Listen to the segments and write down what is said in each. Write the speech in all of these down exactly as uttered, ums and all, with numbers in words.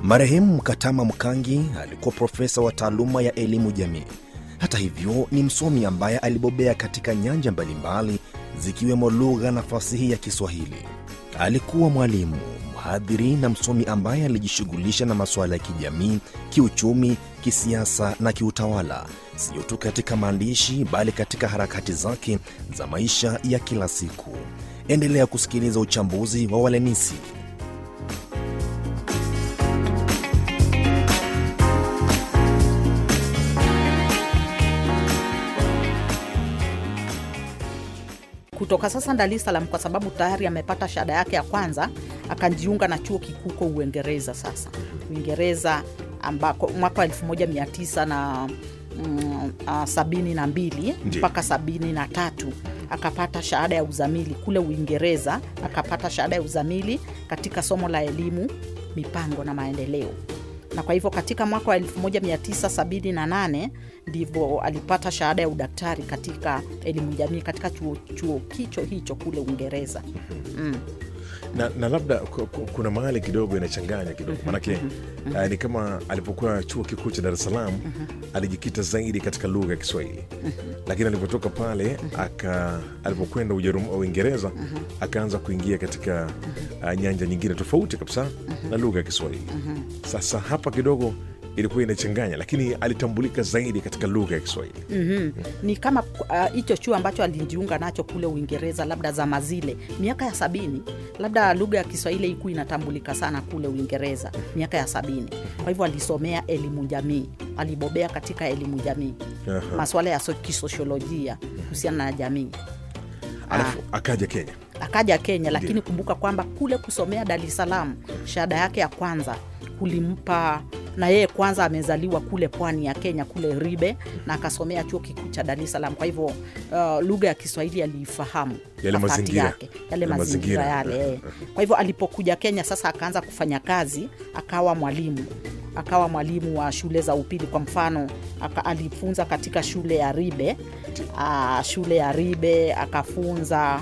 Marehemu Mkatama Mkangi alikuwa profesa wa taaluma ya elimu jamii. Hata hivyo, ni msomi ambaye alibobea katika nyanja mbalimbali zikiwemo lugha na fasihi ya Kiswahili. Alikuwa mwalimu, mhadhiri na msomi ambaye alijishughulisha na masuala ya kijamii, kiuchumi, kisiasa na kiutawala, sio tu katika maandishi bali katika harakati zake za maisha ya kila siku. Endelea kusikiliza uchambuzi wa Walenisi. Kutoka sasa Dar es Salaam, kwa sababu tayari amepata shahada yake ya kwanza, akajiunga na chuo kikuu kwa Uingereza. Sasa Uingereza ambako mwaka elfu moja mia tisa na mm, uh, sabini na mbili mpaka sabini na tatu akapata shahada ya uzamili kule Uingereza. Akapata shahada ya uzamili katika somo la elimu, mipango na maendeleo. Na kwa hivyo katika mwaka wa elfu moja mia tisa sabini na nane ndivyo alipata shahada ya udaktari katika elimu jamii katika chuo, chuo kicho hicho kule Uingereza. Mm. Na, na labda kuna mahali kidogo inachanganya kidogo. Manake mm-hmm. uh, ni kama alipokuwa chuo kikuu cha Dar es Salaam mm-hmm. alijikita zaidi katika lugha ya Kiswahili. Mm-hmm. Lakini alipotoka pale mm-hmm. aka alipokwenda Uingereza mm-hmm. akaanza kuingia katika uh, nyanja nyingine tofauti kabisa mm-hmm. na lugha ya Kiswahili. Mm-hmm. Sasa hapa kidogo ilikuwa inachanganya, lakini alitambulika zaidi katika lugha ya Kiswahili. Mm-hmm. Ni kama hicho uh, chuo ambacho alijiunga nacho kule Uingereza, labda za mazile miaka ya sabini, labda lugha ya Kiswahili ilikuwa inatambulika sana kule Uingereza miaka ya sabini. Kwa hivyo alisomea elimu jamii, alibobea katika elimu jamii. Uh-huh. Masuala ya kisosiolojia kuhusiana na jamii. Alafu ah. akaja Kenya. Akaja Kenya, lakini Ndiyo. kumbuka kwamba kule kusomea Dar es Salaam shahada yake ya kwanza kulimpa, na yeye kwanza amezaliwa kule pwani ya Kenya kule Ribe, na akasomea chuo kikuu cha Dar es Salaam. Kwa hivyo uh, lugha ya Kiswahili alifahamu yale mazingira yake, yale mazingira yale. Kwa hivyo alipokuja Kenya sasa akaanza kufanya kazi, akawa mwalimu. Akawa mwalimu wa shule za upili. Kwa mfano aka, alifunza katika shule ya Ribe, uh, shule ya Ribe akafunza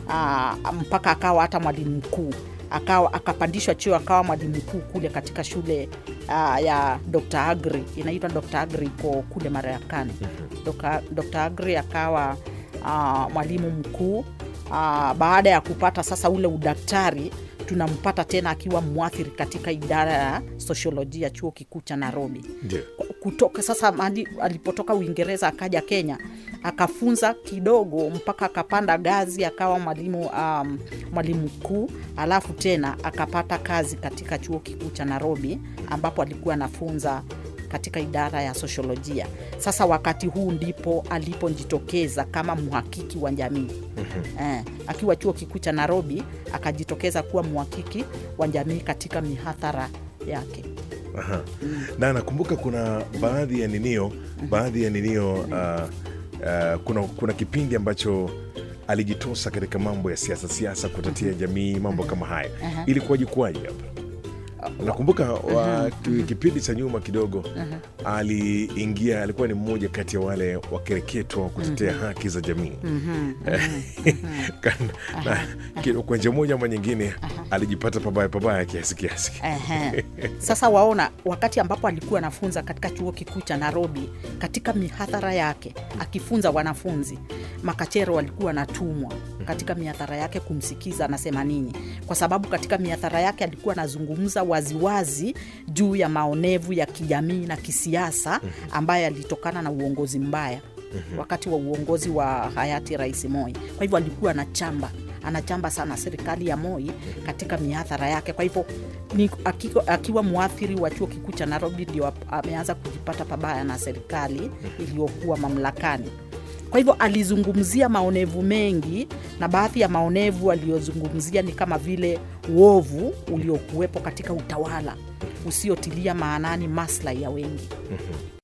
uh, mpaka akawa hata mwalimu mkuu. Akawa akapandishwa cheo akawa mwalimu mkuu kule katika shule uh, ya Doctor Agri, inaitwa Doctor Agri kwa kule Marekani. Doctor Doctor Agri akawa uh, mwalimu mkuu. Uh, baada ya kupata sasa ule udaktari, tunampata tena akiwa mwathiri katika idara ya sosiolojia chuo kikuu cha Nairobi. Yeah. Kutoka sasa alipotoka Uingereza akaja Kenya, akafunza kidogo mpaka akapanda gazi akawa mwalimu um, mwalimu mkuu. Alafu tena akapata kazi katika chuo kikuu cha Nairobi ambapo alikuwa anafunza katika idara ya sosiolojia. Sasa wakati huu ndipo alipojitokeza kama mhakiki wa jamii. Mm-hmm. Eh, akiwa chuo kikuu cha Nairobi akajitokeza kuwa mhakiki wa jamii katika mihadhara yake. Aha. Mm. Na nakumbuka kuna baadhi ya ninio, mm-hmm. baadhi ya ninio uh, uh, kuna kuna kipindi ambacho alijitosa katika mambo ya siasa siasa kutetea mm-hmm. jamii, mambo kama haya. Uh-huh. Ilikuwa jikwaje hapa? Nakumbuka wa uh-huh. kipindi cha nyuma kidogo uh-huh. aliingia, alikuwa ni mmoja kati ya wale wakereketwa kutetea uh-huh. haki za jamii. Uh-huh. uh-huh. Kwa njia moja ama nyingine uh-huh. alijipata pabaya pabaya kiasi kiasi. Uh-huh. Sasa waona, wakati ambapo alikuwa anafunza katika chuo kikuu cha Nairobi, katika mihadhara yake akifunza wanafunzi, makachero walikuwa wanatumwa katika mihadhara yake kumsikiza anasema nini, kwa sababu katika mihadhara yake alikuwa anazungumza waziwazi juu ya maonevu ya kijamii na kisiasa ambaye alitokana na uongozi mbaya wakati wa uongozi wa hayati Rais Moi. Kwa hivyo alikuwa anachamba anachamba sana serikali ya Moi katika mihadhara yake. Kwa hivyo ni akiwa, akiwa muathiri wa chuo kikuu cha Nairobi ndio ameanza kujipata pabaya na serikali iliyokuwa mamlakani. Kwa hivyo alizungumzia maonevu mengi, na baadhi ya maonevu aliyozungumzia ni kama vile uovu uliokuwepo katika utawala usiotilia maanani maslahi ya wengi. Mm-hmm.